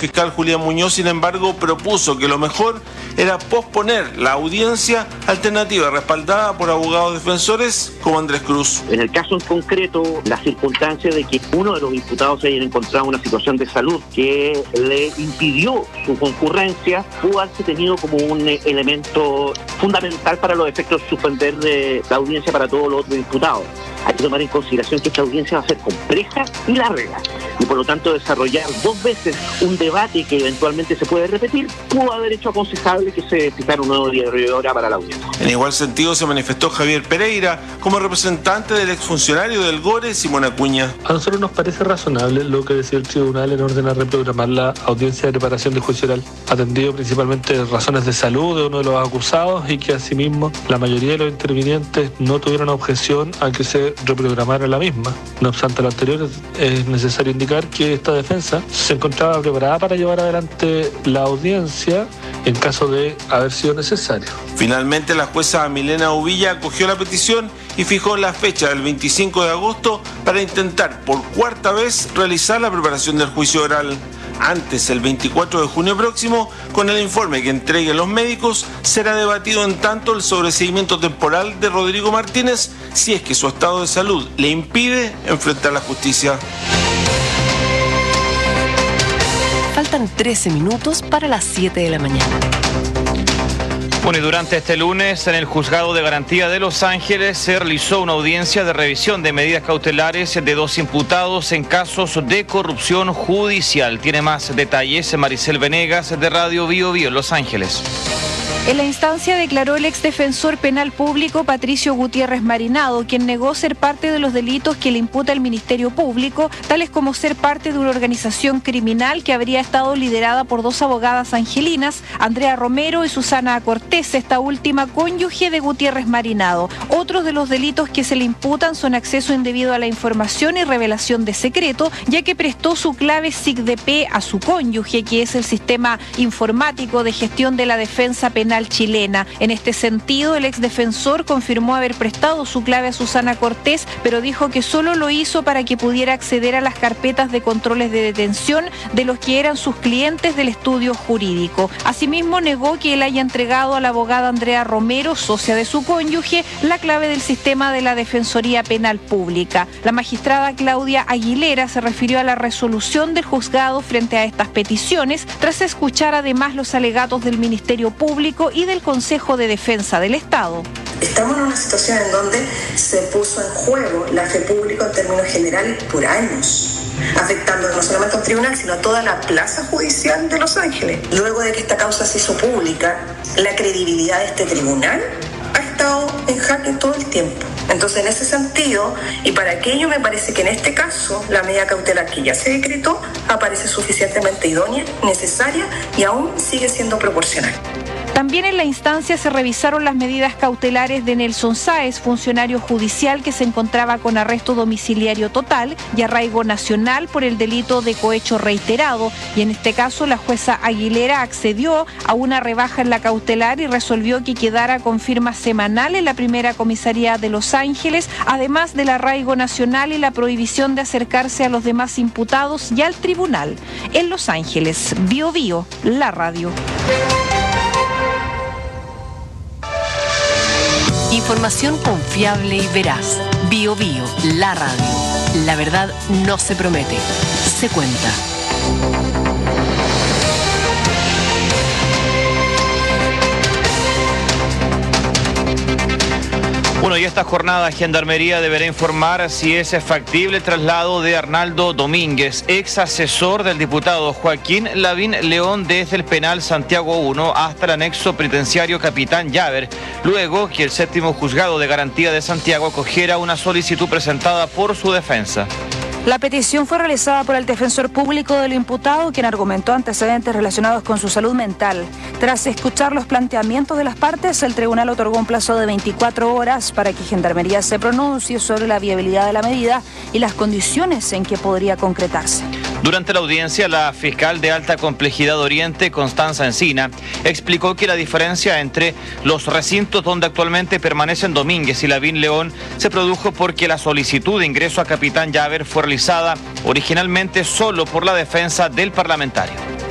fiscal Julián Muñoz, sin embargo, propuso que lo mejor era posponer la audiencia, alternativa respaldada por abogados defensores como Andrés Cruz. En el caso en concreto, la circunstancia de que uno de los imputados se haya encontrado en una situación de salud que le impidió su concurrencia, pudo haberse tenido como un elemento fundamental para los efectos de suspender la audiencia para todos los otros imputados. Hay que tomar en consideración que esta audiencia va a ser compleja y larga, y por lo tanto desarrollar 2 veces un debate que eventualmente se puede repetir, pudo haber hecho aconsejable que se fijara un nuevo día de hora para la audiencia. En igual sentido se manifestó Javier Pereira como representante del exfuncionario del GORE, Simón Acuña. A nosotros nos parece razonable lo que decía el tribunal en orden a reprogramar la audiencia de preparación de juicio oral, atendido principalmente razones de salud de uno de los acusados y que asimismo la mayoría de los intervinientes no tuvieron objeción a que se reprogramara la misma. No obstante lo anterior, es necesario indicar que esta defensa se encontraba preparada para llevar adelante la audiencia en caso de haber sido necesario. Finalmente, la jueza Milena Uvilla acogió la petición y fijó la fecha del 25 de agosto para intentar por 4ª vez realizar la preparación del juicio oral. Antes, el 24 de junio próximo, con el informe que entreguen los médicos, será debatido en tanto el sobreseimiento temporal de Rodrigo Martínez si es que su estado de salud le impide enfrentar la justicia. Faltan 13 minutos para las 7 de la mañana. Bueno, y durante este lunes en el Juzgado de Garantía de Los Ángeles se realizó una audiencia de revisión de medidas cautelares de 2 imputados en casos de corrupción judicial. Tiene más detalles Maricel Venegas de Radio Bio Bio en Los Ángeles. En la instancia declaró el exdefensor penal público Patricio Gutiérrez Marinado, quien negó ser parte de los delitos que le imputa el Ministerio Público, tales como ser parte de una organización criminal que habría estado liderada por 2 abogadas angelinas, Andrea Romero y Susana Cortés, esta última cónyuge de Gutiérrez Marinado. Otros de los delitos que se le imputan son acceso indebido a la información y revelación de secreto, ya que prestó su clave SIGDP a su cónyuge, que es el sistema informático de gestión de la defensa penal chilena. En este sentido, el exdefensor confirmó haber prestado su clave a Susana Cortés, pero dijo que solo lo hizo para que pudiera acceder a las carpetas de controles de detención de los que eran sus clientes del estudio jurídico. Asimismo, negó que él haya entregado a la abogada Andrea Romero, socia de su cónyuge, la clave del sistema de la Defensoría Penal Pública. La magistrada Claudia Aguilera se refirió a la resolución del juzgado frente a estas peticiones, tras escuchar además los alegatos del Ministerio Público y del Consejo de Defensa del Estado. Estamos en una situación en donde se puso en juego la fe pública en términos generales por años, afectando no solamente a un tribunal, sino a toda la plaza judicial de Los Ángeles. Luego de que esta causa se hizo pública, la credibilidad de este tribunal ha estado en jaque todo el tiempo. Entonces, en ese sentido, y para aquello me parece que en este caso, la medida cautelar que ya se decretó aparece suficientemente idónea, necesaria y aún sigue siendo proporcional. También en la instancia se revisaron las medidas cautelares de Nelson Sáez, funcionario judicial que se encontraba con arresto domiciliario total y arraigo nacional por el delito de cohecho reiterado. Y en este caso la jueza Aguilera accedió a una rebaja en la cautelar y resolvió que quedara con firma semanal en la primera comisaría de Los Ángeles, además del arraigo nacional y la prohibición de acercarse a los demás imputados y al tribunal. En Los Ángeles, Bio Bio, la radio. Información confiable y veraz. Bio Bio, la radio. La verdad no se promete, se cuenta. Bueno, y esta jornada Gendarmería deberá informar si es factible el traslado de Arnaldo Domínguez, ex asesor del diputado Joaquín Lavín León, desde el penal Santiago 1 hasta el anexo penitenciario Capitán Llaver, luego que el 7º Juzgado de Garantía de Santiago acogiera una solicitud presentada por su defensa. La petición fue realizada por el defensor público del imputado, quien argumentó antecedentes relacionados con su salud mental. Tras escuchar los planteamientos de las partes, el tribunal otorgó un plazo de 24 horas para que Gendarmería se pronuncie sobre la viabilidad de la medida y las condiciones en que podría concretarse. Durante la audiencia, la fiscal de alta complejidad Oriente, Constanza Encina, explicó que la diferencia entre los recintos donde actualmente permanecen Domínguez y Lavín León se produjo porque la solicitud de ingreso a Capitán Llaver fue realizada originalmente solo por la defensa del parlamentario.